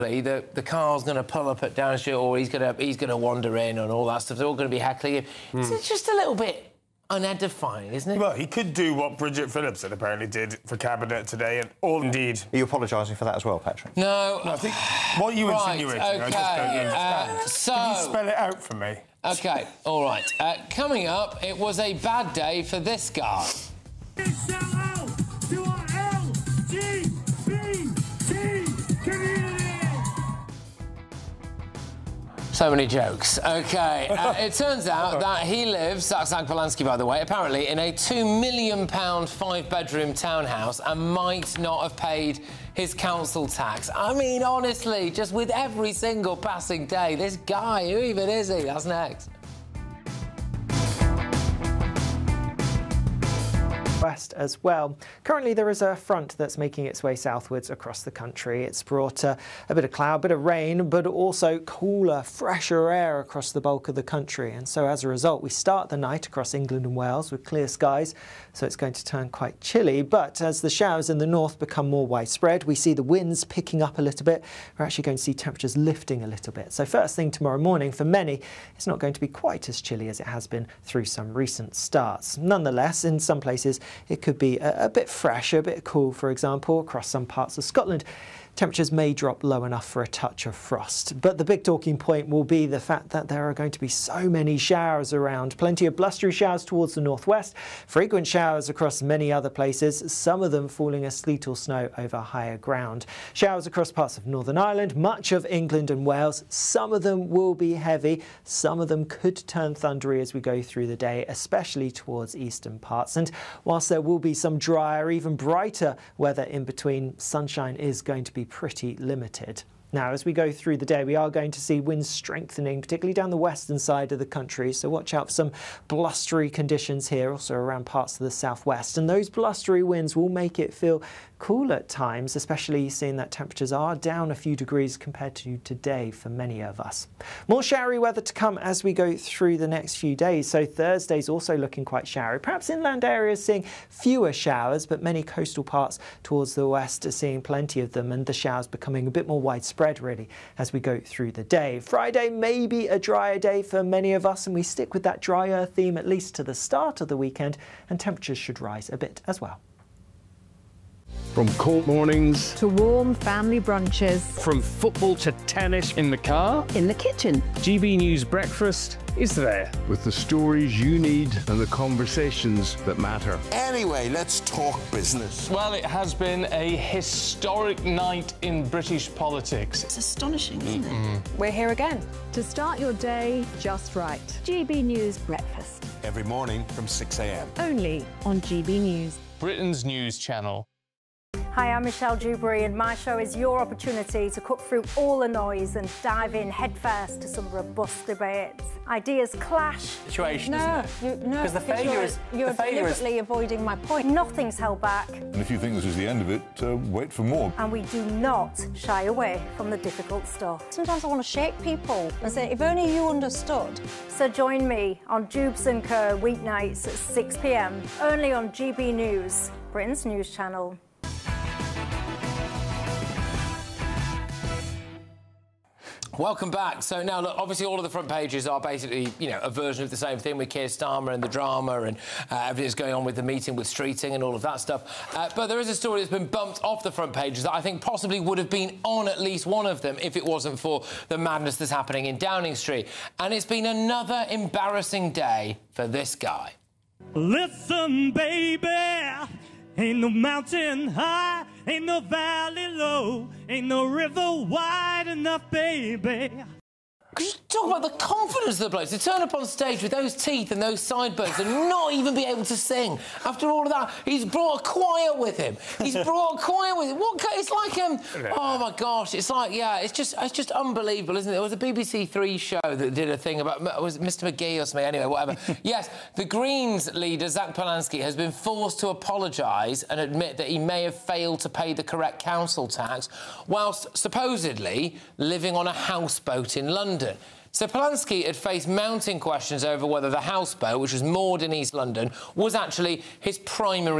The car's going to pull up at Downing Street, or he's going to wander in and all that stuff. They're all going to be heckling him. It's just a little bit unedifying, isn't it? Well, he could do what Bridget Phillipson apparently did for Cabinet today, and all indeed. Are you apologising for that as well, Patrick? No. I think what you insinuating, I just don't understand. Can you spell it out for me? OK, all right. Coming up, it was a bad day for this guy. So many jokes. OK, it turns out that he lives, Zach Polanski, by the way, apparently in a £2 million 5-bedroom townhouse and might not have paid his council tax. I mean, honestly, just with every single passing day, this guy, who even is he? That's next. West as well. Currently there is a front that's making its way southwards across the country. It's brought a bit of cloud, a bit of rain, but also cooler, fresher air across the bulk of the country. And so as a result, we start the night across England and Wales with clear skies, so it's going to turn quite chilly. But as the showers in the north become more widespread, we see the winds picking up a little bit. We're actually going to see temperatures lifting a little bit. So first thing tomorrow morning, for many, it's not going to be quite as chilly as it has been through some recent starts. Nonetheless, in some places, it could be a bit fresh, a bit cool, for example, across some parts of Scotland. Temperatures may drop low enough for a touch of frost. But the big talking point will be the fact that there are going to be so many showers around. Plenty of blustery showers towards the northwest, frequent showers across many other places, some of them falling as sleet or snow over higher ground. Showers across parts of Northern Ireland, much of England and Wales. Some of them will be heavy. Some of them could turn thundery as we go through the day, especially towards eastern parts. And whilst there will be some drier, even brighter weather in between, sunshine is going to be pretty limited. Now, as we go through the day, we are going to see winds strengthening, particularly down the western side of the country. So watch out for some blustery conditions here, also around parts of the southwest. And those blustery winds will make it feel cool at times, especially seeing that temperatures are down a few degrees compared to today for many of us. More showery weather to come as we go through the next few days. So Thursday's also looking quite showery. Perhaps inland areas seeing fewer showers, but many coastal parts towards the west are seeing plenty of them, and the showers becoming a bit more widespread really as we go through the day. Friday may be a drier day for many of us, and we stick with that drier theme at least to the start of the weekend, and temperatures should rise a bit as well. From cold mornings to warm family brunches, from football to tennis, in the car, in the kitchen, GB News Breakfast is there with the stories you need and the conversations that matter. Anyway, let's talk business. Well, it has been a historic night in British politics. It's astonishing, isn't it? We're here again to start your day just right. GB News Breakfast. Every morning from 6 a.m. Only on GB News. Britain's news channel. Hi, I'm Michelle Dewberry, and my show is your opportunity to cut through all the noise and dive in headfirst to some robust debates. Ideas clash. Situation, No, because the failure is... You're deliberately avoiding my point. Nothing's held back. And if you think this is the end of it, wait for more. And we do not shy away from the difficult stuff. Sometimes I want to shake people and say, if only you understood. So join me on Dubes & Co. weeknights at 6 p.m, only on GB News, Britain's news channel. Welcome back. So now, look, obviously all of the front pages are basically, you know, a version of the same thing with Keir Starmer and the drama and everything that's going on with the meeting with Streeting and all of that stuff. But there is a story that's been bumped off the front pages that I think possibly would have been on at least one of them if it wasn't for the madness that's happening in Downing Street. And it's been another embarrassing day for this guy. Listen, baby, ain't no mountain high, ain't no valley low, ain't no river wide enough, baby. Could you talk about the confidence of the blokes to turn up on stage with those teeth and those sideburns and not even be able to sing? After all of that, he's brought a choir with him. He's brought a choir with him. What? It's like oh my gosh! It's like it's just unbelievable, isn't it? There was a BBC Three show that did a thing about was it Mr McGee or something? Anyway, whatever. Yes, the Greens leader Zach Polanski has been forced to apologise and admit that he may have failed to pay the correct council tax, whilst supposedly living on a houseboat in London. So Polanski had faced mounting questions over whether the houseboat, which was moored in East London, was actually his primary